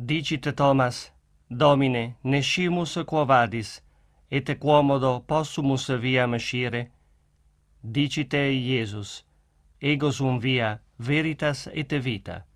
Dicite Thomas, Domine, nescimus quo vadis, et quomodo possumus viam scire? Dicite Iesus, ego sum via, veritas et vita.